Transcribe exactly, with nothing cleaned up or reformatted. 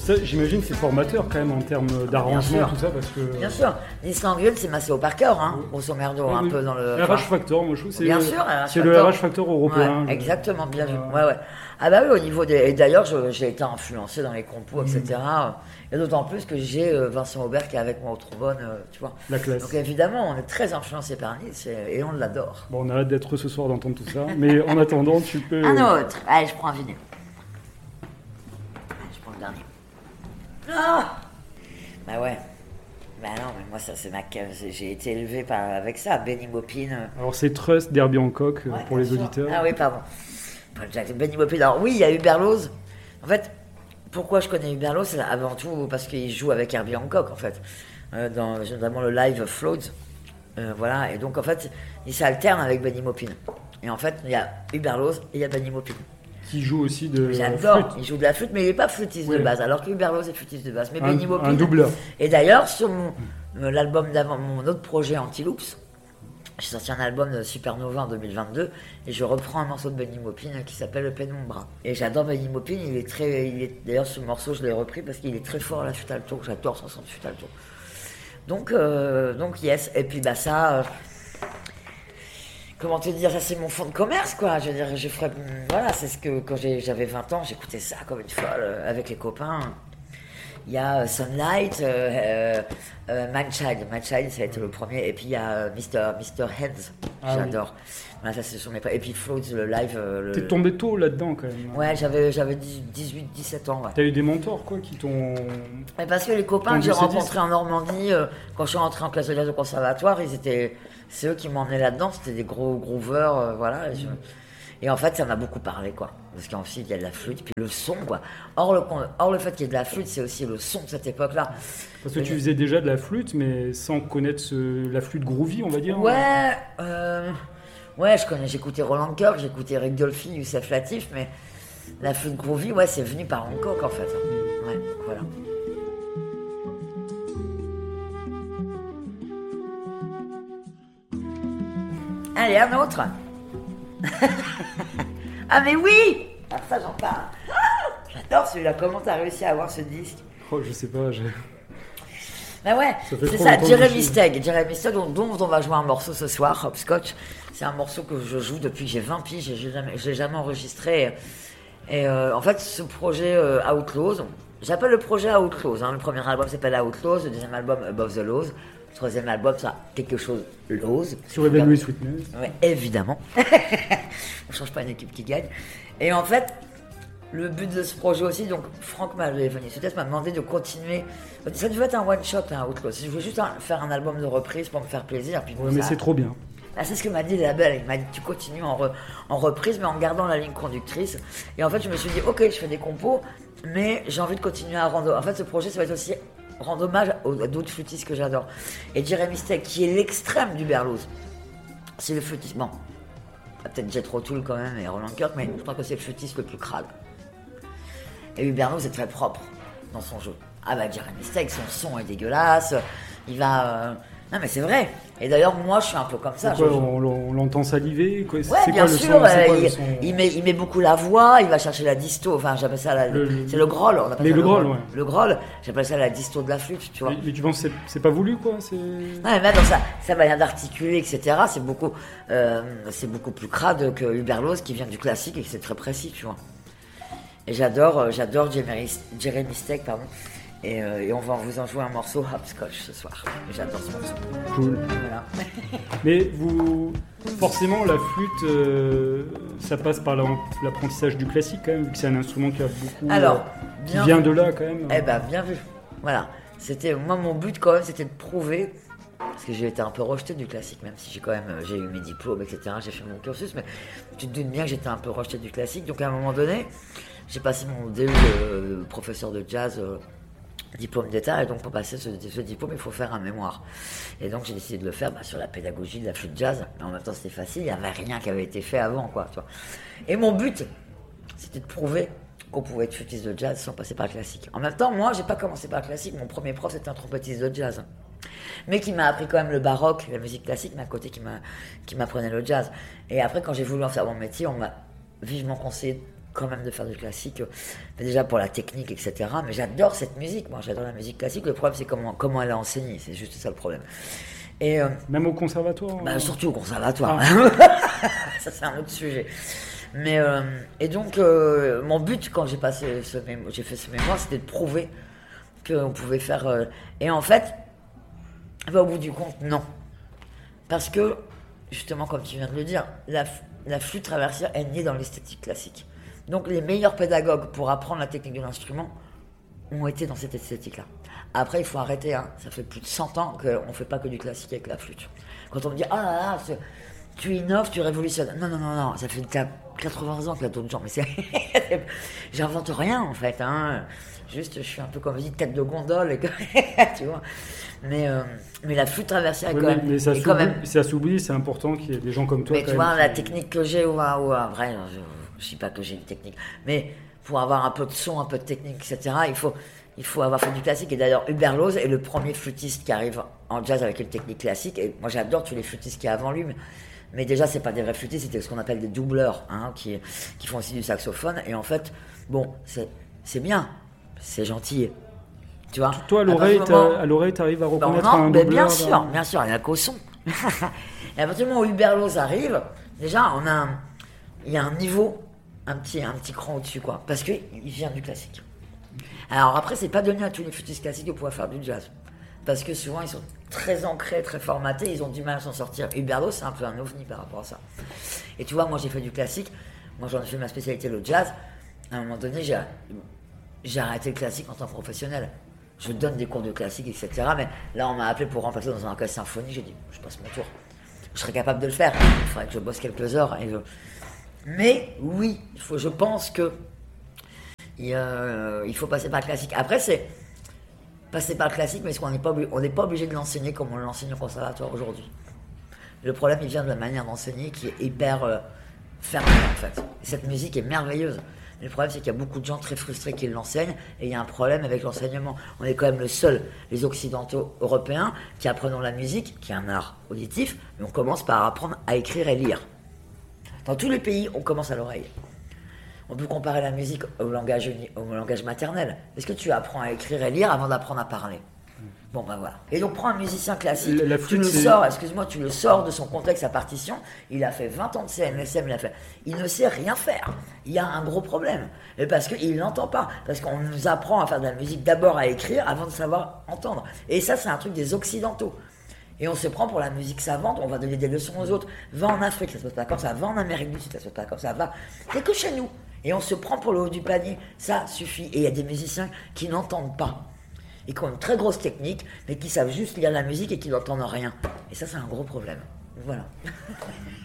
Ça, j'imagine que c'est formateur quand même en termes d'arrangement, tout ça, parce que... Bien sûr, l'Island Gull, c'est Maceo Parker, hein, grosso merdo, oui, un oui. peu dans le... R H Factor, moi je trouve, c'est, bien sûr, R H c'est le R H Factor européen. Ouais, je... exactement, bien vu. Ouais, ouais. Ah bah oui, au niveau des... Et d'ailleurs, je, j'ai été influencé dans les compos, et cetera. Mmh. Et d'autant plus que j'ai euh, Vincent Aubert qui est avec moi au trombone, euh, tu vois. La classe. Donc évidemment, on est très influencé par Nice et, et on l'adore. Bon, on a hâte d'être ce soir d'entendre tout ça, mais en attendant, tu peux... Un autre. Allez, je prends un vinyle. Allez, je prends le dernier. Ah bah ouais. Bah non, mais moi, ça, c'est ma cave. J'ai été élevé par, avec ça, Benny Maupin. Alors, c'est Trust d'Herbie Hancock Ouais, pour les sûr. auditeurs. Ah oui, pardon. Paul Jackson, Benny Maupin. Alors, oui, il y a Hubert Lawes. En fait, pourquoi je connais Hubert Lawes? C'est avant tout parce qu'il joue avec Herbie Hancock, en fait. Euh, dans notamment le live Floats. Euh, voilà. Et donc, en fait, il s'alterne avec Benny Maupin. Et en fait, il y a Hubert Lawes et il y a Benny Maupin. Qui joue aussi de J'adore, flûte. il joue de la flûte, mais il n'est pas flûtiste Oui. de base, alors que Hubert Lawes est flûtiste de base. Mais Un, Benny Maupin. un doubleur. Et d'ailleurs, sur mon, l'album d'avant, mon autre projet Anti-Loops, j'ai sorti un album de Supernova en deux mille vingt-deux et je reprends un morceau de Benny Maupin qui s'appelle Penumbra. Et j'adore Benny Maupin, il est très, il est, d'ailleurs ce morceau je l'ai repris parce qu'il est très fort à la flûte alto, j'adore son son de flûte alto. Donc, euh, donc yes, et puis bah ça, euh, comment te dire, ça c'est mon fond de commerce quoi, je veux dire, je ferais, voilà, c'est ce que quand j'ai, j'avais vingt ans, j'écoutais ça comme une folle euh, avec les copains. Il y a euh, Sunlight, euh, euh, euh, Manchild, Manchild ça a été le premier, et puis il y a euh, Mister Mister Hands, Ah j'adore. Oui. Voilà, ça c'est sur mes pas. Et puis Floats, le live. Euh, le... T'es tombé tôt là-dedans quand même. Ouais, j'avais, j'avais dix-huit dix-sept ans. Ouais. T'as eu des mentors quoi qui t'ont. Mais parce que les copains que j'ai rencontrés en Normandie, euh, quand je suis rentré en classe de jazz au conservatoire, ils étaent, c'est eux qui m'emmenaient là-dedans, c'était des gros grooveurs, euh, voilà. Et, je... et en fait, ça m'a beaucoup parlé quoi. Parce qu'ensuite, il y a de la flûte, puis le son quoi. Or le, or, le fait qu'il y ait de la flûte, c'est aussi le son de cette époque-là. Parce que tu faisais déjà de la flûte, mais sans connaître ce... la flûte groovy, on va dire. Ouais, euh... ouais, je connais, j'écoutais Roland Kirk, j'écoutais Rick Dolphy, Youssef Latif, mais la flûte groovy, ouais, c'est venu par Hancock en fait. Ouais, voilà. Allez, un autre. Ah mais oui. Ah, ça j'en parle. Ah, j'adore celui-là. Comment t'as réussi à avoir ce disque? Oh, je sais pas. Je... Bah ouais, ça c'est ça. Jeremy Stegg, Jeremy Stegg, dont, dont on va jouer un morceau ce soir, Hopscotch. C'est un morceau que je joue depuis que j'ai vingt piges. Je l'ai jamais, jamais enregistré. Et euh, en fait, ce projet euh, Outlaws, j'appelle le projet Outlaws. Hein. Le premier album s'appelle Outlaws, le deuxième album Above the Laws. Le troisième album, ça quelque chose Laws. Sur Evaluate Sweetness. Ouais, évidemment. On change pas une équipe qui gagne. Et en fait, le but de ce projet aussi, donc Franck m'a m'a demandé de continuer. Ça devait être un one shot, un Outlaws. Je voulais juste un, faire un album de reprise pour me faire plaisir. Puis ouais, mais ça, c'est trop bien. Ah, c'est ce que m'a dit le label. Il m'a dit tu continues en, re, en reprise, mais en gardant la ligne conductrice. Et en fait, je me suis dit ok, je fais des compos, mais j'ai envie de continuer à rendre. En fait, ce projet, ça va être aussi rendre hommage à d'autres flûtistes que j'adore. Et Jeremy Stegg, qui est l'extrême du Hubert Lawes, c'est le flûtiste. Bon, peut-être Jethro Tull quand même et Roland Kirk, mais je crois que c'est le flûtiste le plus crade. Et Hubert Lawes est très propre dans son jeu. Ah bah Jeremy Stegg, son son est dégueulasse. Il va. Euh... Non mais c'est vrai. Et d'ailleurs moi je suis un peu comme ça. Quoi, je... on, on l'entend saliver quoi, ouais, c'est bien quoi, sûr. le son, c'est euh, quoi, il, le son il, met, il met beaucoup la voix. Il va chercher la disto. Enfin j'appelle ça la, le, c'est le groll. On appelle mais ça le groll, ouais. Le groll. J'appelle ça la disto de la flûte, tu vois. Mais, mais tu penses que c'est, c'est pas voulu quoi c'est... Non mais maintenant ça, ça manière d'articuler, et cetera. C'est beaucoup, euh, c'est beaucoup plus crade que Hubert Lawes qui vient du classique et que c'est très précis, tu vois. Et j'adore, euh, j'adore Jeremy, Jeremy Stegg, pardon. Et, euh, et on va vous en jouer un morceau Hopscotch ce soir. J'adore ce morceau. Cool. Voilà. Mais vous, forcément, la flûte, euh, ça passe par l'apprentissage du classique quand même, vu que c'est un instrument qui a beaucoup, Alors, euh, bien qui vient vu. de là quand même. Eh ben, bien vu. Voilà. C'était moi mon but quand même, c'était de prouver. Parce que j'ai été un peu rejeté du classique, même si j'ai quand même j'ai eu mes diplômes, et cetera. J'ai fait mon cursus, mais tu te doutes bien que j'étais un peu rejeté du classique. Donc à un moment donné, j'ai passé mon D E de professeur de jazz. Euh, diplôme d'état, et donc pour passer ce, ce diplôme il faut faire un mémoire, et donc j'ai décidé de le faire bah, sur la pédagogie de la flûte jazz, mais en même temps c'était facile, il n'y avait rien qui avait été fait avant quoi, tu vois. Et mon but c'était de prouver qu'on pouvait être flûtiste de jazz sans passer par le classique. En même temps moi j'ai pas commencé par le classique, mon premier prof c'était un trompettiste de jazz, mais qui m'a appris quand même le baroque, la musique classique, mais à côté qui, m'a, qui m'apprenait le jazz. Et après quand j'ai voulu en faire mon métier, on m'a vivement conseillé quand même de faire du classique, mais déjà pour la technique, et cetera. Mais j'adore cette musique, moi, j'adore la musique classique. Le problème, c'est comment, comment elle est enseignée, c'est juste ça le problème. Et, euh, Même au conservatoire bah, euh... surtout au conservatoire. Ah. Ça, c'est un autre sujet. Mais, euh, et donc, euh, mon but, quand j'ai, passé ce mémo- j'ai fait ce mémoire, c'était de prouver qu'on pouvait faire... Euh, et en fait, bah, au bout du compte, non. Parce que, justement, comme tu viens de le dire, la, la flûte traversière est née dans l'esthétique classique. Donc, les meilleurs pédagogues pour apprendre la technique de l'instrument ont été dans cette esthétique-là. Après, il faut arrêter, hein. Ça fait plus de cent ans qu'on ne fait pas que du classique avec la flûte. Quand on me dit « Ah là là, c'est... tu innoves, tu révolutionnes ». Non, non, non, non, ça fait quatre-vingts ans qu'il y a d'autres gens. Mais c'est... j'invente rien, en fait. Hein. Juste, je suis un peu, comme je dis, tête de gondole. Et que... tu vois. Mais, euh, mais la flûte traversière est oui, quand mais, même... Mais ça, est s'oublie, quand même... ça s'oublie, c'est important qu'il y ait des gens comme toi. Mais quand tu même, vois, qui... la technique que j'ai, ou vrai, je ne dis pas que j'ai une technique. Mais pour avoir un peu de son, un peu de technique, et cetera, il faut... Il faut avoir fait du classique. Et d'ailleurs, Hubert Lose est le premier flûtiste qui arrive en jazz avec une technique classique. Et moi, j'adore tous les flûtistes qui y a avant lui. Mais, mais déjà, c'est pas des vrais flûtistes, c'était ce qu'on appelle des doubleurs, hein, qui, qui font aussi du saxophone. Et en fait, bon, c'est, c'est bien, c'est gentil. Tu vois. Toi, à l'oreille, moment, à l'oreille, t'arrives à reconnaître non, non, un doubleur. Bien sûr, dans... bien sûr, il n'y a qu'au son. Et à partir du moment où Hubert Lose arrive, déjà, on a, un, il y a un niveau, un petit, un petit cran au-dessus, quoi, parce qu'il vient du classique. Alors après, c'est pas donné à tous les flûtistes classiques de pouvoir faire du jazz. Parce que souvent, ils sont très ancrés, très formatés, ils ont du mal à s'en sortir. Hubert Lose, c'est un peu un ovni par rapport à ça. Et tu vois, moi, j'ai fait du classique. Moi, j'en ai fait ma spécialité, le jazz. À un moment donné, j'ai, j'ai arrêté le classique en tant que professionnel. Je donne des cours de classique, et cetera. Mais là, on m'a appelé pour remplacer dans un orchestre symphonique. J'ai dit, je passe mon tour. Je serais capable de le faire. Il faudrait que je bosse quelques heures. Et je... Mais oui, il faut, je pense que Il, euh, il faut passer par le classique. Après, c'est passer par le classique, mais on n'est pas, on n'est pas obligé de l'enseigner comme on l'enseigne au conservatoire aujourd'hui. Le problème, il vient de la manière d'enseigner qui est hyper euh, fermée, en fait. Et cette musique est merveilleuse. Mais le problème, c'est qu'il y a beaucoup de gens très frustrés qui l'enseignent, et il y a un problème avec l'enseignement. On est quand même le seul, les occidentaux européens, qui apprenons la musique, qui est un art auditif, mais on commence par apprendre à écrire et lire. Dans tous les pays, on commence à l'oreille. On peut comparer la musique au langage, au langage maternel. Est-ce que tu apprends à écrire et lire avant d'apprendre à parler ? Bon, ben voilà. Et donc, prends un musicien classique, la, la flûte, tu le c'est... sors, excuse-moi, tu le sors de son contexte, sa partition. Il a fait vingt ans de C N S M, il a fait. Il ne sait rien faire. Il y a un gros problème. Et parce qu'il n'entend pas. Parce qu'on nous apprend à faire de la musique d'abord à écrire avant de savoir entendre. Et ça, c'est un truc des Occidentaux. Et on se prend pour la musique savante, on va donner des leçons aux autres. Va en Afrique, ça se passe pas comme ça. Va en Amérique du Sud, ça se passe pas comme ça. Va. C'est que chez nous. Et on se prend pour le haut du panier. Ça suffit. Et il y a des musiciens qui n'entendent pas. Et qui ont une très grosse technique, mais qui savent juste lire la musique et qui n'entendent rien. Et ça, c'est un gros problème. Voilà.